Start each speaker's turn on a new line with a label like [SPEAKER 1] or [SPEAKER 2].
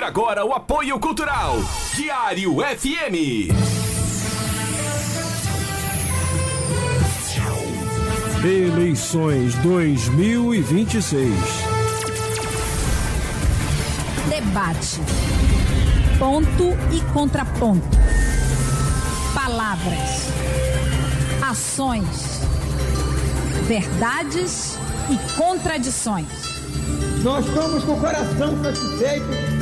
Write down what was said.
[SPEAKER 1] ouvir agora o apoio cultural. Diário FM.
[SPEAKER 2] Eleições 2026.
[SPEAKER 3] Debate. Ponto e contraponto. Palavras. Ações. Verdades e contradições.
[SPEAKER 4] Nós estamos com o coração satisfeito